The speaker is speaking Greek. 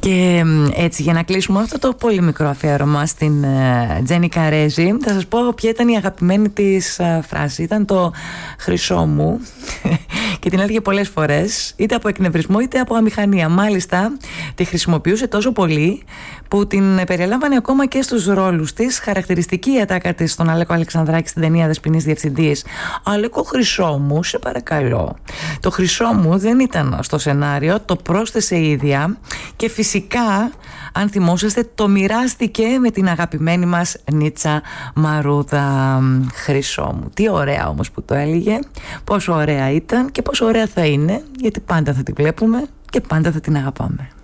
Και έτσι, για να κλείσουμε αυτό το πολύ μικρό αφιέρωμα στην Τζένι Καρέζη, θα σας πω ποια ήταν η αγαπημένη της φράση. Ήταν το «χρυσό μου» και την έλεγε πολλές φορές, είτε από εκνευρισμό είτε από αμηχανία. Μάλιστα τη χρησιμοποιούσε τόσο πολύ που την περιλάμβανε ακόμα και στους ρόλους της. Χαρακτηριστική η ατάκα της στον Αλέκο Αλεξανδράκη στην ταινία Δεσποινής Διευθυντής. «Αλέκο, χρυσό μου, σε παρακαλώ». Το χρυσό μου δεν ήταν στο σενάριο, το πρόσθεσε η ίδια και φυσικά, αν θυμόσαστε, το μοιράστηκε με την αγαπημένη μας Νίτσα Μαρούδα. «Χρυσό μου». Τι ωραία όμως που το έλεγε, πόσο ωραία ήταν και πόσο ωραία θα είναι, γιατί πάντα θα τη βλέπουμε και πάντα θα την αγαπάμε.